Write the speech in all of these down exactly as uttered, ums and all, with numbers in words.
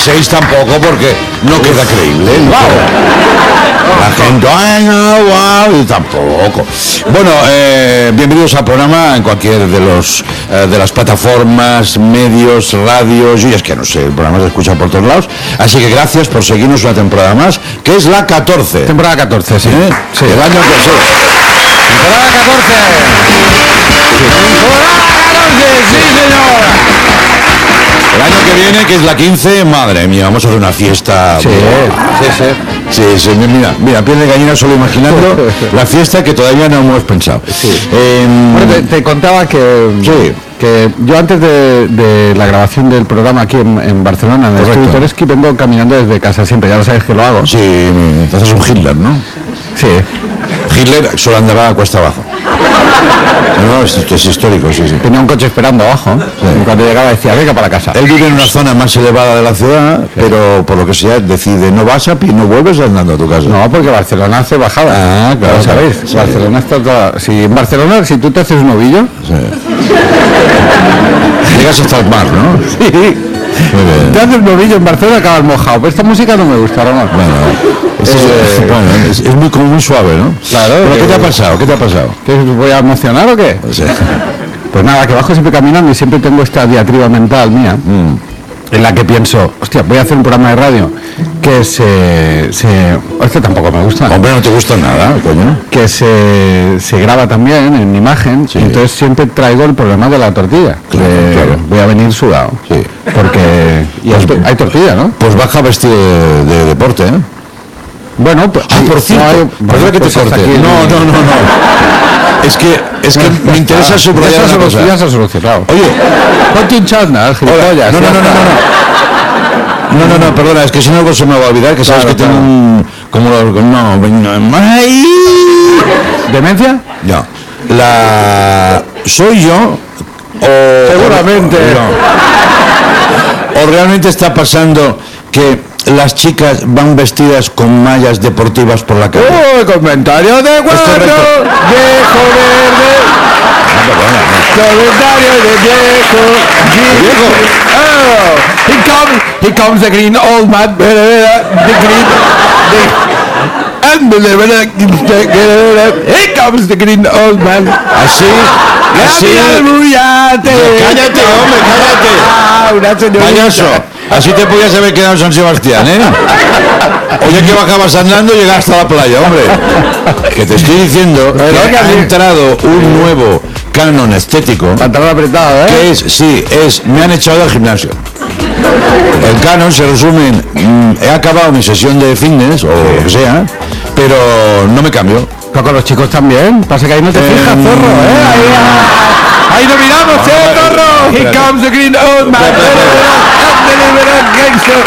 seis tampoco, porque no queda creíble. Wow. La gente, ay, no, wow, y tampoco. Bueno, eh, bienvenidos al programa en cualquier de los eh, de las plataformas, medios, radios, yo es que no sé, el programa se escucha por todos lados. Así que gracias por seguirnos una temporada más, que es la catorce. Temporada catorce, sí. ¿Eh? Sí. El año que sí. Temporada catorce. Temporada catorce, sí, señor. El año que viene, que es la quince, madre mía, vamos a hacer una fiesta. Sí, sí, sí. Sí, sí, mira, mira, piel de gallina solo imaginando la fiesta que todavía no hemos pensado. Sí. Eh, Bueno, te, te contaba que, sí. que yo antes de, de la grabación del programa aquí en, en Barcelona, en el Correcto. Estudio Toreski, vengo caminando desde casa siempre, ya lo sabes que lo hago. Sí, entonces es un Hitler, ¿no? Sí. Hitler solo andaba a cuesta abajo. No, no, es, es histórico, sí, sí. Tenía un coche esperando abajo, Sí. y cuando llegaba decía, venga para casa. Él vive en una zona más elevada de la ciudad, pero por lo que sea decide, no vas a pie, no vuelves andando a tu casa. No, porque Barcelona hace bajada. Ah, claro, ¿Lo sabéis? sí. Barcelona está toda... Si en Barcelona, si tú te haces un ovillo... Sí. Llegas hasta el mar, ¿no? Sí. Muy bien. Te haces un ovillo en Barcelona, acabas mojado. Pero esta música no me gusta, Ramón. Bueno, es, Eh, es- bueno, es, es muy, como muy suave, ¿no? Claro, ¿Pero que- qué te ha pasado? ¿Qué te ha pasado? ¿Qué, voy a emocionar o qué? O sea, Pues nada, que bajo siempre caminando y siempre tengo esta diatriba mental mía, mm, en la que pienso, hostia, voy a hacer un programa de radio que se... se este tampoco me gusta. hombre, no te gusta nada, coño. Que se, se graba también en imagen, Sí. y entonces siempre traigo el problema de la tortilla. Claro, De- claro. Voy a venir sudado. Sí. Porque... Y hay, hay tortilla, ¿no? Pues baja vestido de, de deporte, ¿eh? Bueno, pues... Ah, por cierto, no hay- perdona que te pues hasta corte. aquí el- No, no, no, no. Es que, es que me interesa Ah, subrayar ya se ha una solu- cosa. Ya se ha solucionado. Oye, Ponte un chándal, gilipollas. no, no, no, no, no, no. No, no, no, perdona, es que si no algo se me va a olvidar, que sabes Claro, que tengo claro. un... Como los... No, no, ¡ay! ¿Demencia? No. La... ¿Soy yo? O... Seguramente. O, no. O realmente está pasando que las chicas van vestidas con mallas deportivas por la calle. ¡Oh, comentario de guarro! correcto. ¡Viejo verde! No, perdona, no. ¡Comentario de viejo! Viejo. ¡Oh! Here comes, here comes the green old man. The green... The, and the, here comes the green old man. Así, así... ¡Aleluya! Cállate, hombre, cállate. ¡Ah, una señorita! Payaso, así te podías haber quedado en San Sebastián, ¿eh? Oye, que bajabas andando y llegaste a la playa, hombre. Que te estoy diciendo que que ha sí. entrado un nuevo canon estético, Pantalón apretado, ¿eh? que es, sí, es, me han echado del gimnasio. El canon se resume en, mm, he acabado mi sesión de fitness, o lo que sea, pero no me cambio. Pero con los chicos también. Pasa que ahí no te fijas, Em, zorro, ¿eh? Ahí, ah, ahí no miramos, ¿eh, Vale, zorro? Here espérate. comes the green old man. Espérate, espérate. Gangster.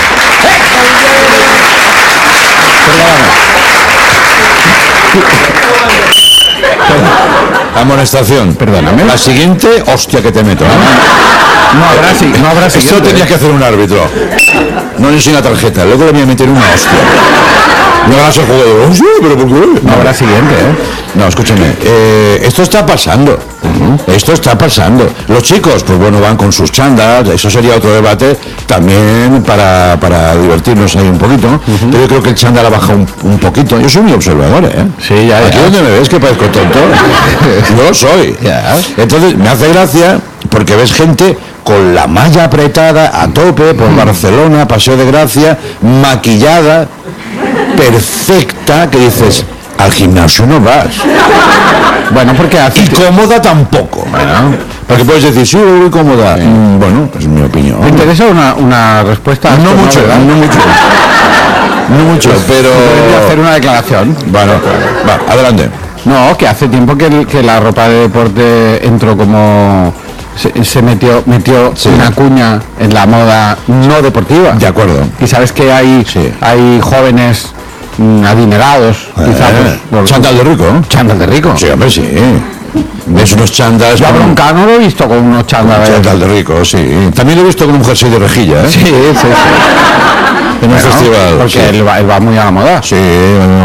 Amonestación. Perdóname. La siguiente, hostia que te meto, ¿eh? No habrá, si- no habrá Esto siguiente. tenía que hacer un árbitro. No le enseño la tarjeta, luego le voy a meter una hostia. No hagas el juego de, sí, pero ¿por qué? No habrá siguiente, ¿eh? No, escúchame, eh, esto está pasando, esto está pasando. Los chicos, pues bueno, van con sus chandas, eso sería otro debate, también para, para divertirnos ahí un poquito, pero yo creo que el chándal ha bajado un, un poquito. Yo soy muy observador, ¿eh? Sí, ya, Aquí ya. donde me ves que parezco tonto, yo lo soy. Ya. Entonces, me hace gracia porque ves gente con la malla apretada a tope por Barcelona, Paseo de Gracia, maquillada, perfecta, que dices, al gimnasio no vas. Bueno, porque hace... Y cómoda tampoco. Bueno, porque puedes decir, sí, voy cómoda. Mm, bueno, es mi opinión. ¿Me interesa una, una respuesta? a No esto, mucho, ¿verdad? no mucho. No mucho, pero... Debería hacer una declaración. Bueno, va, adelante. No, que hace tiempo que, el- que la ropa de deporte entró como... Se, se metió metió Sí. una cuña en la moda no deportiva. De acuerdo. Y sabes que hay, Sí. hay jóvenes mm, adinerados, quizá Eh, por, por- chándal de rico. chándal de rico. Sí, hombre, sí. Ves unos chándales... Yo a con- Broncano lo he visto con unos chándales. chándal de rico, sí. También lo he visto con un jersey de rejilla, ¿eh? Sí, sí, sí. En un Bueno, festival. porque sí. él, va, él va muy a la moda. Sí, bueno, bueno.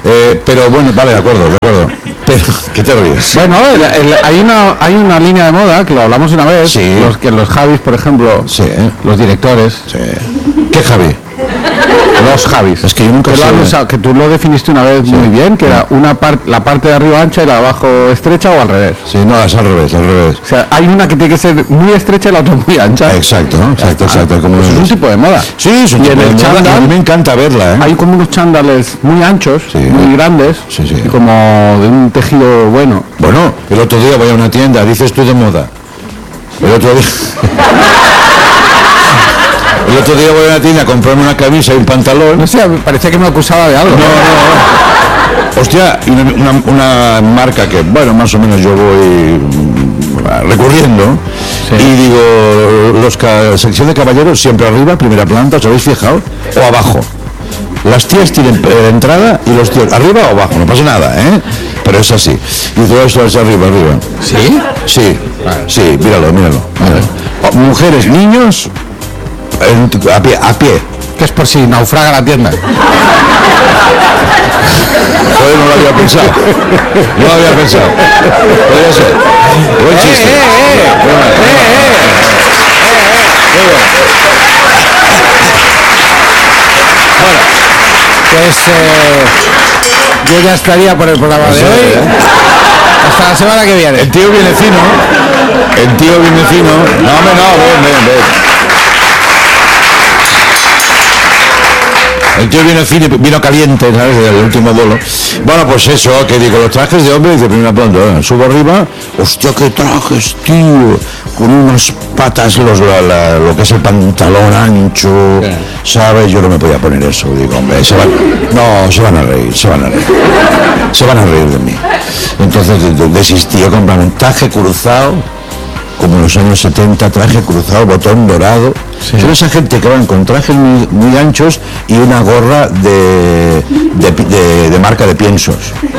Eh, pero bueno, vale, de acuerdo, de acuerdo. Pero, ¿qué te ríes? Bueno, el, el, hay una hay una línea de moda que lo hablamos una vez, sí. los que los Javis, por ejemplo, sí. los directores. Sí. ¿Qué Javi? Los Javis. Es que yo nunca que, sé. lo usado, que tú lo definiste una vez sí. muy bien, que era una parte, la parte de arriba ancha y la de abajo estrecha o al revés. Sí, no, es al revés, al revés. O sea, hay una que tiene que ser muy estrecha y la otra muy ancha. Exacto, exacto, exacto. Como pues es un tipo de moda. Sí, es un y tipo en el de moda. chándal, A mí me encanta verla, ¿eh? Hay como unos chándales muy anchos, sí. muy grandes, sí, sí. y como de un tejido bueno. Bueno, el otro día voy a una tienda, dices tú de moda. El otro día... El otro día voy a una tienda a comprarme una camisa y un pantalón. No sé, parecía que me acusaba de algo. No, no, no. Hostia, y una, una, una marca que, bueno, más o menos yo voy recurriendo. Sí. Y digo, los ca sección de caballeros siempre arriba, primera planta, ¿os habéis fijado? O abajo. Las tías tienen eh, entrada y los tíos arriba o abajo, no pasa nada, ¿eh? Pero es así. Y todo esto es arriba, arriba. ¿Sí? Sí, vale. Sí, míralo, míralo. míralo. Oh, mujeres, niños... A pie, a pie. Que es por si naufraga la tienda. Joder, no lo había pensado. No lo había pensado. Podría ser. Buen chiste. Eh, eh, eh, eh, eh, eh, bueno, pues eh, yo ya estaría por el programa de hoy. Hasta la semana que viene. El tío viene fino. El tío viene fino. No, hombre, no, ven, ven, ven. El tío vino fino, vino caliente, ¿sabes? Del último vuelo. Bueno, pues eso, que digo, los trajes de hombre, dice, primera planta, ¿eh? Subo arriba, hostia, qué trajes, tío, con unas patas, los, la, la, lo que es el pantalón ancho, sí. ¿Sabes? Yo no me podía poner eso, digo, hombre, se van, no, se van a reír, se van a reír, se van a reír de mí. Entonces desistí, yo compré un traje cruzado, como en los años setenta, traje cruzado, botón dorado. Sí. Son esa gente que van con trajes muy, muy anchos y una gorra de, de, de, de marca de piensos.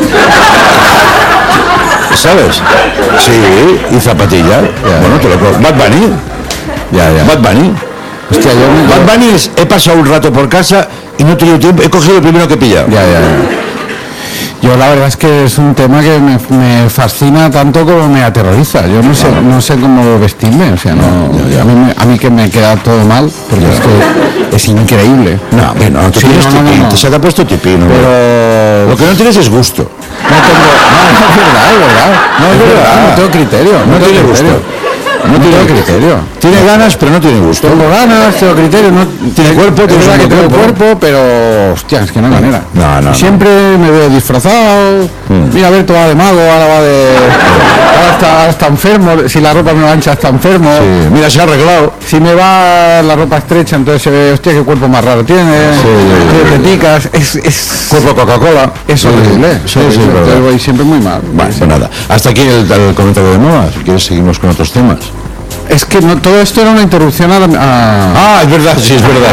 ¿Sabes? Sí, y zapatillas. Ya, bueno, te lo puedo. Bad Bunny. Ya, ya. Bad Bunny. Hostia, yo me... Bad Bunny es, he pasado un rato por casa y no he tenido tiempo, he cogido el primero que he pillado. Ya, ya, ya. Yo la verdad es que es un tema que me, me fascina tanto como me aterroriza. Yo no sé, no sé cómo vestirme, o sea, no, no, ya, ya. A, mí, a mí que me queda todo mal, porque ya. Es que es increíble. No, bueno, no, sí, no, no, no, no. Se te ha puesto tipín, ¿no? Pero lo que no tienes es gusto. No tengo, no, no es verdad, es verdad. No, es verdad, no tengo criterio, no, no tengo criterio. No, no tiene criterio. Tiene ganas, pero no tiene gusto. Tengo ganas, tengo criterio, no tiene cuerpo, tiene verdad que tengo cuerpo, cuerpo, pero hostia, es que no hay manera. No, no. Siempre no. me veo disfrazado. Mm. Mira, a ver, todo va de mago, ahora va de. Ahora está, ahora está enfermo. Si la ropa me va ancha, está enfermo. Sí. Mira, se ha arreglado. Si me va la ropa estrecha, entonces se ve, hostia, qué cuerpo más raro tiene. Sí, tiene teticas. Es, es. Cuerpo Coca-Cola. Es horrible. Sí, sí, sí, entonces voy siempre muy mal. Vale, pues nada. Hasta aquí el, el comentario de moda. Si quieres, seguimos con otros temas. Es que no, todo esto era una interrupción a, a... Ah, es verdad, sí, es verdad.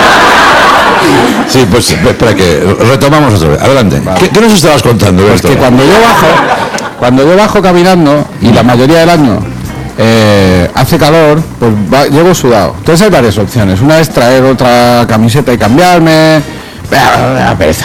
Sí, pues espera que retomamos otra vez. Adelante. Vale. ¿Qué, ¿Qué nos estabas contando? Pues que cuando yo bajo, cuando yo bajo caminando, y la mayoría del año eh, hace calor, pues va, llego sudado. Entonces hay varias opciones. Una es traer otra camiseta y cambiarme. La pereza.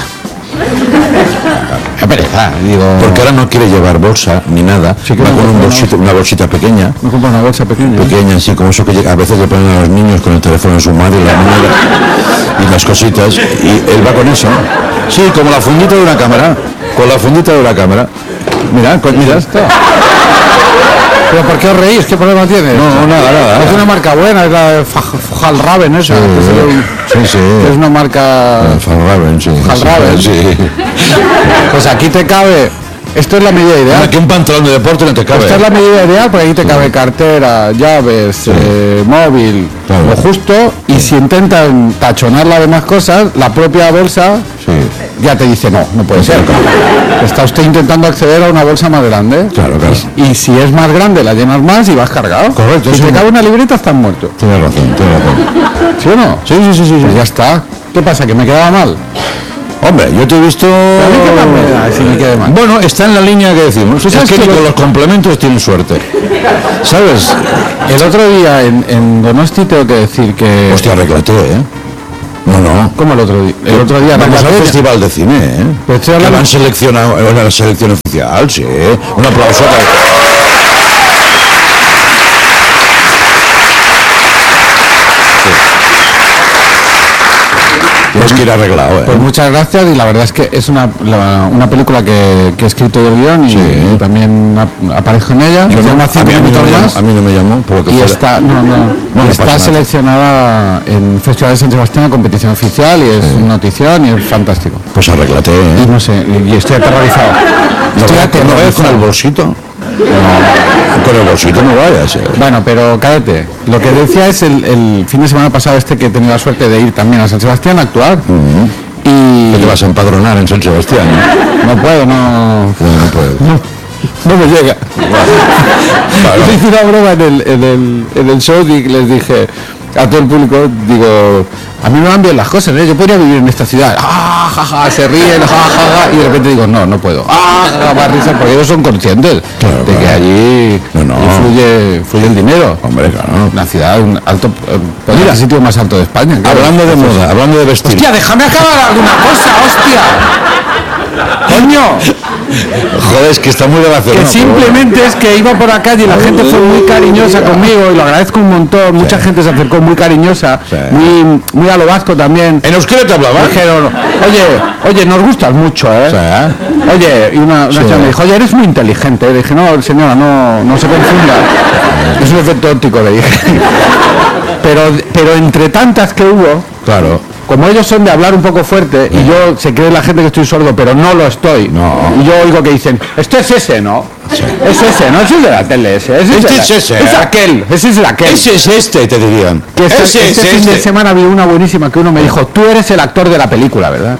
La pereza, digo. Porque ahora no quiere llevar bolsa ni nada. Sí, va con un bolsito, una bolsita pequeña. No compra una bolsa pequeña. Pequeña, sí, como eso que a veces le ponen a los niños con el teléfono en su madre y la niña y las cositas. Y él va con eso. Sí, como la fundita de una cámara. Con la fundita de una cámara. Mira, con, mira esto. ¿Pero por qué os reís? ¿Qué problema tiene? No, no, nada, nada. Es una marca buena, es la de Fjallraven esa. Sí, es, sí, sí. Es una marca... Fjallraven, sí. Fjallraven. Sí. Pues aquí te cabe... Esto es la medida ideal. Aquí un pantalón de deporte no te cabe. Esta es la medida ideal, porque aquí te cabe cartera, llaves, sí. eh, móvil, claro. Lo justo. Y si intentan tachonar las demás cosas, la propia bolsa sí. ya te dice no, no puede ser. Está usted intentando acceder a una bolsa más grande. Claro, claro. Y, y si es más grande, la llenas más y vas cargado. Correcto. Si te cabe una libreta, estás muerto. Tienes razón, tienes razón. ¿Sí o no? Sí, sí, sí, sí. Pues sí. Ya está. ¿Qué pasa? ¿Que me quedaba mal? Hombre, yo te he visto... ¿A mí qué más me da si me quede mal? Bueno, está en la línea que decimos. Es que, que con los complementos tienen suerte. ¿Sabes? El otro día en, en Donosti tengo que decir que... Hostia, arréglate, ¿eh? No, no. ¿Cómo el otro día? El otro día vamos al festival de cine, ¿eh? Pues estoy que hablando... lo han seleccionado en la selección oficial, sí. Un aplauso. Tienes que ir arreglado, ¿eh? Pues muchas gracias, y la verdad es que es una, la, una película que, que he escrito yo el guión y, sí. y también ap aparezco en ella. Yo Se no, llama a, mí, a, mí no me llamó, a mí no me llamó. Porque y fuera... está, no, no, no, no está seleccionada en Festival de San Sebastián a competición oficial y es sí. notición y es fantástico. Pues arréglate, ¿eh? Y no sé, y estoy aterrorizado. ¿No estoy aterrorizado con el bolsito? No, con el bolsito no vayas. Eh. Bueno, pero cállate. Lo que decía es el, el fin de semana pasado este que he tenido la suerte de ir también a San Sebastián a actuar. Uh-huh. Y... ¿Qué te vas a empadronar en San Sebastián? No, no puedo, no... No, no puedo. No, no me llega. Vale. Vale. Hice una broma en el, en, el, en el show y les dije a todo el público, digo, a mí me van bien las cosas, ¿eh? Yo podría vivir en esta ciudad. ¡Ah, ja, ja! Se ríen, ja, ja, ja, y de repente digo, no, no puedo. ¡Ah, ja, ja! Más risa, porque ellos son conscientes claro, de que claro. allí no, no. Fluye, fluye el dinero. Hombre, claro. Una ciudad, un alto, eh, mira, el sitio más alto de España. Claro. Hablando de moda, es... hablando de vestir. Hostia, déjame acabar alguna cosa, hostia. ¡Coño! Joder, es que está muy relacionado. Que simplemente es que iba por la calle y la gente fue muy cariñosa conmigo y lo agradezco un montón. Mucha sí. gente se acercó muy cariñosa, sí. muy, muy a lo vasco también. ¿En euskera te hablaba? Dijeron, oye, oye, nos gustas mucho, ¿eh? Sí. Oye, y una, una sí. chica me dijo, oye, eres muy inteligente. Le dije, no, señora, no, no se confunda. Es un efecto óptico, le dije. Pero, pero entre tantas que hubo, claro. como ellos son de hablar un poco fuerte y yo se cree la gente que estoy sordo, pero no lo estoy. No. Y yo oigo que dicen, este es ese, ¿no? Sí. Es ese, no es el de la tele ese. Es este es ese. Es aquel, ese es el aquel. Ese es este, te dirían. Que este, ese este es fin este. de semana vi una buenísima que uno me dijo, tú eres el actor de la película, ¿verdad?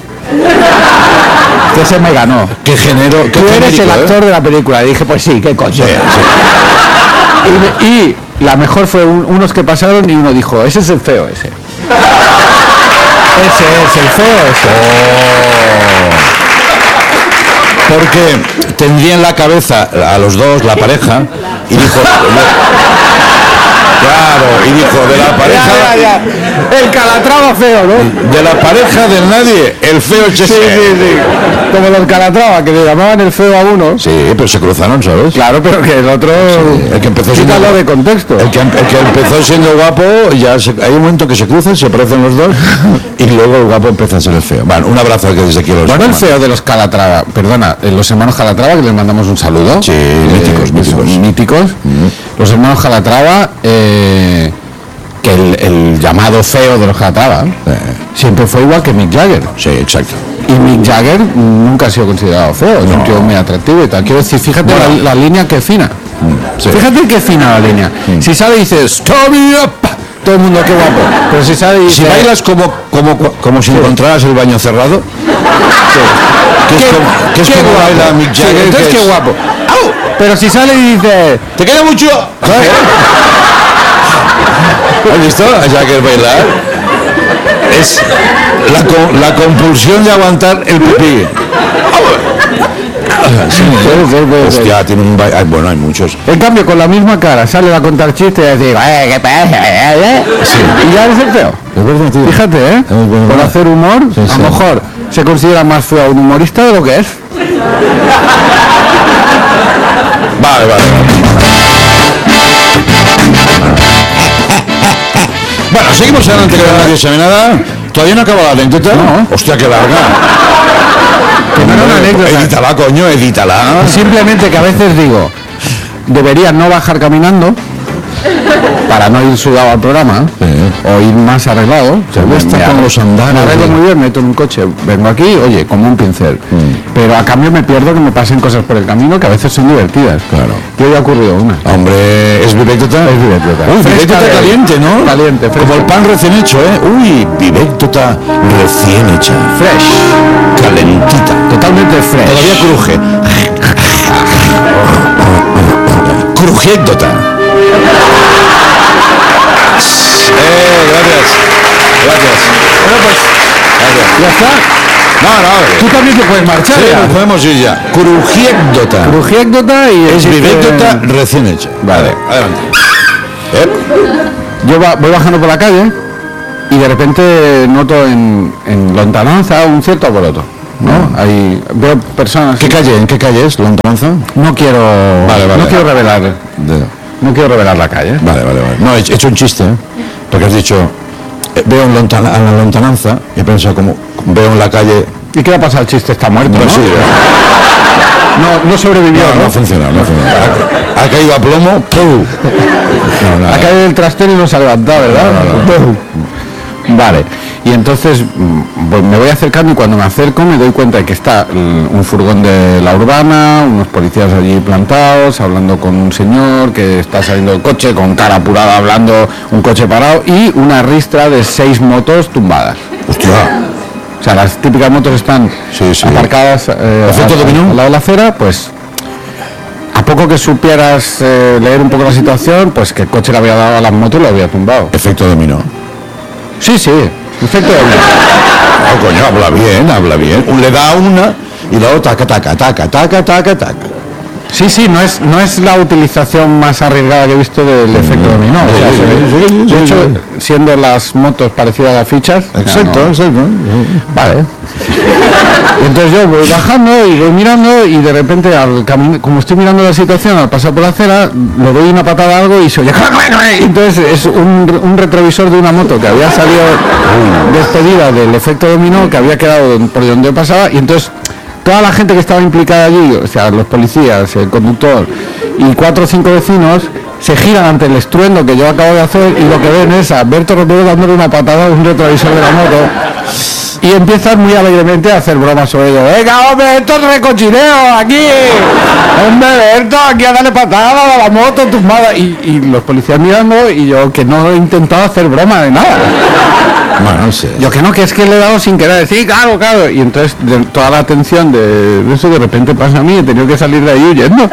Que ese me ganó. ¿Qué género? ¿Qué tú eres genérico, el actor eh? de la película. Y dije, pues sí, qué coño. Sí, sí. Y, y la mejor fue un, unos que pasaron y uno dijo, ese es el feo ese. Ese es el feo ese. Oh. Porque tendría en la cabeza a los dos, la pareja, y dijo... Claro, y dijo, de la pareja... Ya, ya, ya. El Calatrava feo, ¿no? De la pareja del nadie, el feo es ese. Sí, sí, sí. Como los Calatrava, que le llamaban el feo a uno. Sí, pero se cruzaron, ¿sabes? Claro, pero que el otro... Sí, el que empezó siendo... Quítalo de contexto. El que, el que empezó siendo guapo, ya se, hay un momento que se cruzan, se parecen los dos, y luego el guapo empieza a ser el feo. Bueno, un abrazo que desde aquí a los Bueno, el feo de los Calatrava, perdona, los hermanos Calatrava, que les mandamos un saludo. Sí, eh, míticos, míticos. Míticos. Mm. Los hermanos Calatrava... Eh, que el, el llamado feo de los Calatrava eh. siempre fue igual que Mick Jagger. Sí, exacto. Y Mick Jagger nunca ha sido considerado feo, es no. un tío muy atractivo y tal. Quiero decir, fíjate bueno. la, la línea que fina. Mm, sí. Fíjate qué fina la línea. Mm. Si sale y dices, stop me up, todo el mundo qué guapo. Pero si sale y dice, si bailas como, como, como si sí. encontraras el baño cerrado, sí. que es como, que es como baila Mick Jagger. Sí, entonces qué guapo. ¡Au! Pero si sale y dice, te queda mucho. ¿Has visto a Jagger bailar? Es la, la compulsión de aguantar el pipí. Sí, puede ser, puede ser. Hostia, tiene un baile. Bueno, hay muchos. En cambio, con la misma cara sale a contar chistes y decir, eh, ¿qué pasa? ¿Eh? Sí. Y ya es el feo. Es verdad, tío. Fíjate, ¿eh? Bueno, por hacer humor, sí, a lo sí. mejor se considera más feo a un humorista de lo que es. Vale, vale, vale. Bueno, seguimos adelante que nadie sabe nada. ¿Todavía no acaba la anécdota? No. Hostia, qué larga. Que no era una anécdota. Edítala, coño, edítala. Simplemente que a veces digo, debería no bajar caminando para no ir sudado al programa, sí. o ir más arreglado. Se me está con los andares. Me arreglo muy bien, meto en un coche, vengo aquí, oye, como un pincel. Mm. Pero a cambio me pierdo que me pasen cosas por el camino que a veces son divertidas. Claro. Y hoy ha ocurrido una. Hombre, ¿es vivéctota? Es vivéctota. Uy, vivéctota caliente, ¿no? Caliente, fresca. Como el pan recién hecho, ¿eh? Uy, vivéctota recién hecha. Fresh. Calentita. Totalmente fresh. Todavía cruje. Crujiéndota. Eh, gracias. Gracias. Bueno, pues, gracias. ¿Ya está? No, no. Tú también te puedes marchar. Sí, ya. Nos podemos ir ya. Crujiéndota. Crujiéndota y... Es vivéctota que... recién hecha. Vale. Adelante. ¿Eh? Yo va, voy bajando por la calle y de repente noto en, en lontananza un cierto alboroto, ¿no? Ahí veo personas. ¿Qué calle? ¿En qué calle es lontananza? No quiero, vale, vale. no quiero revelar, De... no quiero revelar la calle. Vale, vale, vale. No, he hecho un chiste, ¿eh? Porque has dicho, eh, veo en, lontana, en la lontananza y he pensado como veo en la calle. ¿Y qué le pasa al chiste? Está muerto, Pues ¿no? sí, No, no sobrevivió, no, ¿no? no ha funcionado, no ha funcionado. Ha, ha caído a plomo, ¡pum! No, nada. Ha caído el trastero y no se ha levantado, ¿verdad? No, no, no. Vale, y entonces mm, pues me voy acercando y cuando me acerco me doy cuenta de que está mm, un furgón de la urbana, unos policías allí plantados, hablando con un señor que está saliendo del coche con cara apurada, hablando, un coche parado y una ristra de seis motos tumbadas. Hostia. O sea, las típicas motos están Sí, sí. aparcadas eh, ¿Efecto al, dominó? al lado de la acera, pues a poco que supieras eh, leer un poco la situación, pues que el coche le había dado a las motos y lo había tumbado. Efecto dominó. Sí, sí, efecto dominó. Oh, coño, habla bien, habla bien. Le da una y luego taca, taca, taca, taca, taca, taca. Sí, sí, no es no es la utilización más arriesgada que he visto del efecto dominó. O sea, Sí, sí, sí, sí, de hecho, sí. siendo las motos parecidas a las fichas. Exacto, no. exacto. Vale. Entonces yo voy bajando y voy mirando y de repente al caminar, como estoy mirando la situación al pasar por la acera, le doy una patada a algo y se oye. Entonces es un, un retrovisor de una moto que había salido despedida del efecto dominó, que había quedado por donde pasaba, y entonces toda la gente que estaba implicada allí, o sea, los policías, el conductor y cuatro o cinco vecinos, se giran ante el estruendo que yo acabo de hacer y lo que ven es a Berto Romero dándole una patada a un retrovisor de la moto y empiezan muy alegremente a hacer bromas sobre ello. ¡Venga, hombre, esto es recochineo aquí! ¡Hombre, Berto, aquí a darle patada a la moto tumbada! Y, y los policías mirando y yo que no he intentado hacer broma de nada. Bueno, sí. Yo que no, que es que le he dado sin querer, sí, claro, claro. Y entonces de, toda la atención de, de eso de repente pasa a mí y he tenido que salir de ahí huyendo.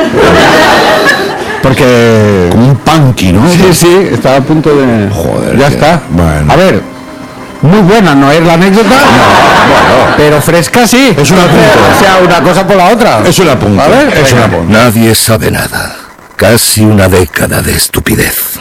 Porque... Como un punky, ¿no? Sí, sí, estaba a punto de... Joder, ya que- está. bueno. A ver, muy buena no es la anécdota, pero fresca sí. Es una punta. O sea, una cosa por la otra. Es una punta. ¿Vale? Es Venga. una punta. Nadie sabe nada. Casi una década de estupidez.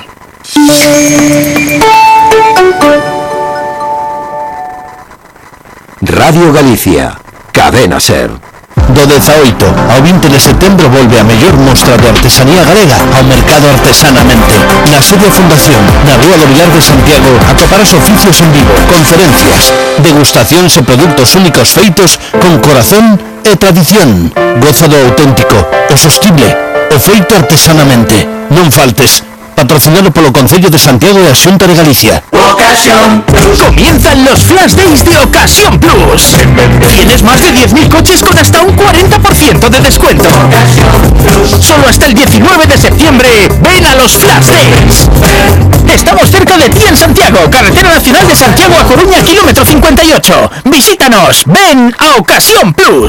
Radio Galicia, Cadena Ser. Do dezaoito ao vinte de setembro volve a mellor mostra de artesanía galega ao mercado artesanamente. Na sede Fundación, na Rúa do Vilar de Santiago, atoparás oficios en vivo, conferencias, degustacións e produtos únicos feitos con corazón e tradición. Goza do auténtico, o sostible, o feito artesanamente. Non faltes. Patrocinado polo Concello de Santiago e a Xunta de Galicia. Ocasión Plus. Comienzan los Flash Days de Ocasión Plus. Tienes más de diez mil coches con hasta un cuarenta por ciento de descuento. Solo hasta el diecinueve de septiembre, ven a los Flash Days. Estamos cerca de ti en Santiago, Carretera Nacional de Santiago a Coruña, kilómetro cincuenta y ocho. Visítanos, ven a Ocasión Plus.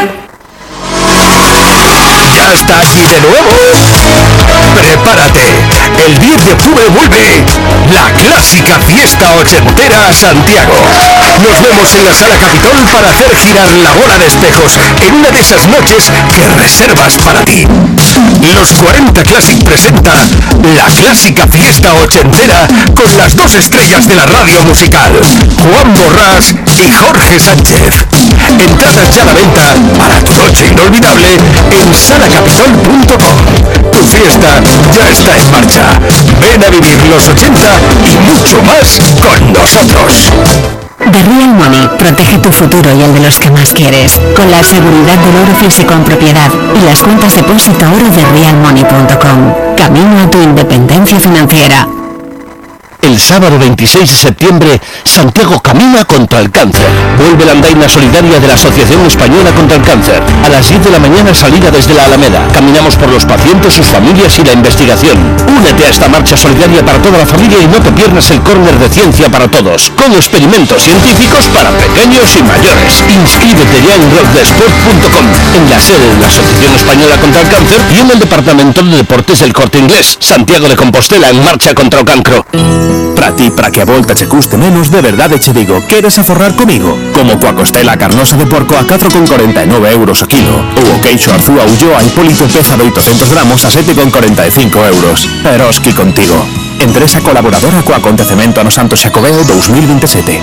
Ya está aquí de nuevo. Prepárate. El diez de octubre vuelve la clásica fiesta ochentera a Santiago. Nos vemos en la Sala Capitol para hacer girar la bola de espejos en una de esas noches que reservas para ti. Los cuarenta Classic presenta la clásica fiesta ochentera con las dos estrellas de la radio musical, Juan Borrás y Jorge Sánchez. Entradas ya a la venta para tu noche inolvidable en sala capitol punto com. Tu fiesta ya está en marcha. Ven a vivir los ochenta y mucho más con nosotros. The Real Money protege tu futuro y el de los que más quieres, con la seguridad del oro físico en propiedad y las cuentas depósito oro de real money punto com. Camino a tu independencia financiera. El sábado veintiséis de septiembre, Santiago camina contra el cáncer. Vuelve la andaina solidaria de la Asociación Española contra el Cáncer. A las diez de la mañana salida desde la Alameda. Caminamos por los pacientes, sus familias y la investigación. Únete a esta marcha solidaria para toda la familia y no te pierdas el córner de ciencia para todos, con experimentos científicos para pequeños y mayores. Inscríbete ya en rockdesport punto com, en la sede de la Asociación Española contra el Cáncer y en el Departamento de Deportes del Corte Inglés. Santiago de Compostela en marcha contra o cancro. Para ti, para que a volta che custe menos, de verdade che digo, queres aforrar comigo? Como coa costela carnosa de porco a catro con corenta e nove euros o kilo, ou o queixo arzúa Ulloa Hipólito peza de oitocentos gramos a sete con corenta e cinco euros. Eroski contigo. Empresa colaboradora co acontecemento no Santo Xacobeo dos mil veintisiete.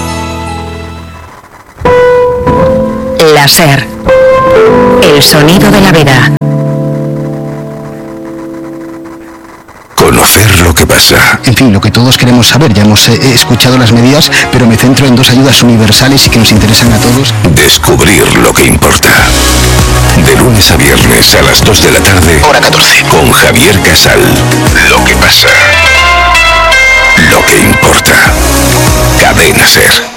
Láser. El sonido de la vida. Conocer lo que pasa. En fin, lo que todos queremos saber. Ya hemos eh, escuchado las medidas, pero me centro en dos ayudas universales y que nos interesan a todos. Descubrir lo que importa. De lunes a viernes a las dos de la tarde, hora catorce, con Javier Casal. Lo que pasa. Lo que importa. Cadena Ser.